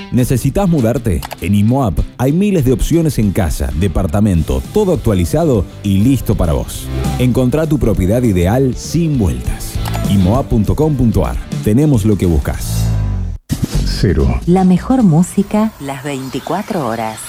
¿Necesitas mudarte? En IMOAP hay miles de opciones en casa, departamento, todo actualizado y listo para vos. Encontrá tu propiedad ideal sin vueltas. IMOAP.com.ar. Tenemos lo que buscas. Cero. La mejor música las 24 horas.